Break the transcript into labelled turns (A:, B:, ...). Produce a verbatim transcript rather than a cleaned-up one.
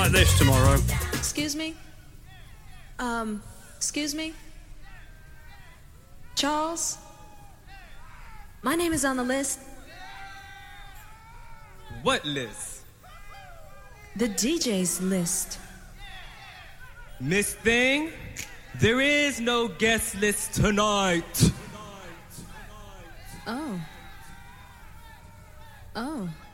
A: like this tomorrow.
B: Excuse me? Um, excuse me? Charles? My name is on the list.
C: What list?
B: The D J's list.
C: Miss Thing, there is no guest list tonight.
B: Oh. Oh.